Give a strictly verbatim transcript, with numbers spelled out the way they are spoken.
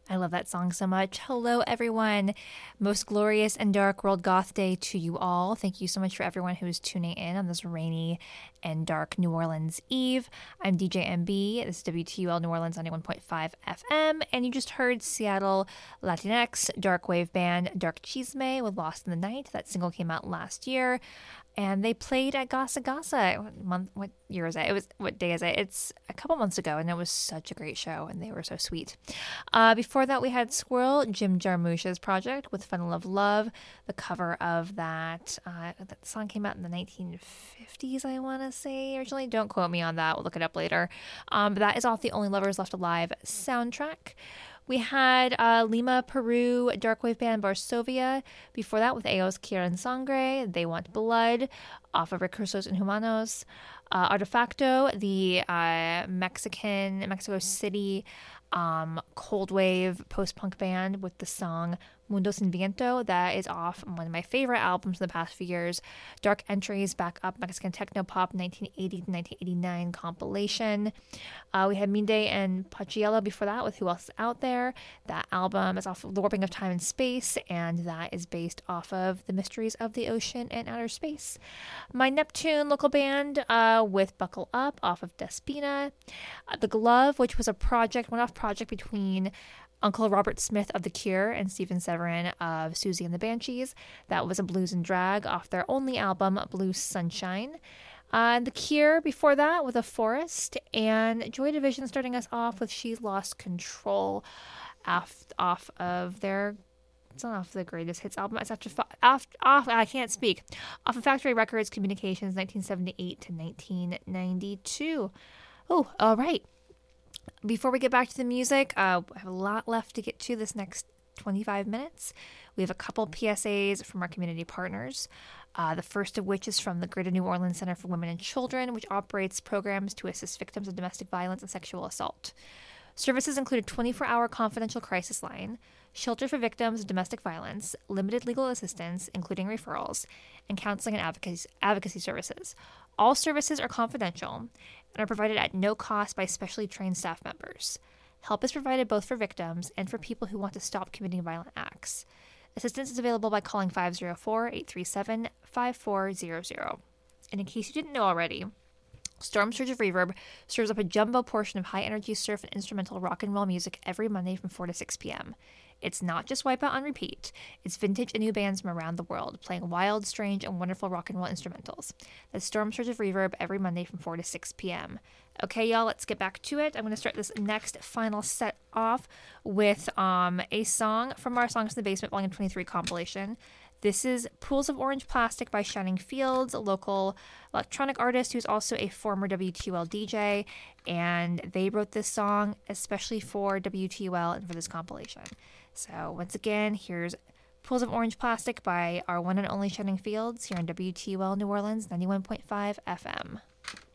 I love that song so much. Hello, everyone. Most glorious and dark World Goth Day to you all. Thank you so much for everyone who is tuning in on this rainy and dark New Orleans eve. I'm D J M B. This is W T U L New Orleans ninety-one point five F M. And you just heard Seattle Latinx dark wave band Dark Chisme with Lost in the Night. That single came out last year. And they played at Gasa Gasa. What month? What year is it? It was what day is it? It's a couple months ago, and it was such a great show, and they were so sweet. Uh, before that, we had Squirrel, Jim Jarmusch's project with "Funnel of Love," the cover of that. Uh, that song came out in the nineteen fifties, I want to say originally. Don't quote me on that. We'll look it up later. Um, but that is off the Only Lovers Left Alive soundtrack. We had uh, Lima, Peru, darkwave band Varsovia. Before that, with A O's Kieran Sangre, They Want Blood, off of Recursos Inhumanos. Uh, Artefacto, the uh, Mexican, Mexico City um, cold wave post-punk band with the song Mundo Sin Viento. That is off one of my favorite albums in the past few years. Dark Entries, Back Up, Mexican Techno Pop nineteen eighty to nineteen eighty-nine compilation. Uh, we had Minde and Pachiella before that with Who Else Is Out There. That album is off of The Warping of Time and Space, and that is based off of The Mysteries of the Ocean and Outer Space. My Neptune local band uh, with Buckle Up off of Despina. Uh, the Glove, which was a project, one-off project between Uncle Robert Smith of The Cure and Stephen Severin of Susie and the Banshees. That was a blues and drag off their only album, Blue Sunshine. Uh, the Cure before that with A Forest, and Joy Division starting us off with She's Lost Control off, off of their, it's not off the Greatest Hits album, it's after, off, off, I can't speak, off of Factory Records Communications nineteen seventy-eight to nineteen ninety-two. Oh, all right. Before we get back to the music, uh, I have a lot left to get to this next twenty-five minutes. We have a couple P S As from our community partners. Uh, the first of which is from the Greater New Orleans Center for Women and Children, which operates programs to assist victims of domestic violence and sexual assault. Services include a twenty-four hour confidential crisis line, shelter for victims of domestic violence, limited legal assistance, including referrals, and counseling and advocacy, advocacy services. All services are confidential and are provided at no cost by specially trained staff members. Help is provided both for victims and for people who want to stop committing violent acts. Assistance is available by calling five oh four, eight three seven, five four zero zero. And in case you didn't know already, Storm Surge of Reverb serves up a jumbo portion of high-energy surf and instrumental rock and roll music every Monday from four to six p.m. It's not just Wipeout on repeat. It's vintage and new bands from around the world, playing wild, strange, and wonderful rock and roll instrumentals. That's Storm Surge of Reverb every Monday from four to six p.m. Okay, y'all, let's get back to it. I'm going to start this next final set off with um, a song from our Songs in the Basement Volume twenty-three compilation. This is Pools of Orange Plastic by Shining Fields, a local electronic artist who's also a former W T U L D J, and they wrote this song especially for W T U L and for this compilation. So once again, here's Pools of Orange Plastic by our one and only Shining Fields here on W T U L New Orleans ninety-one point five F M.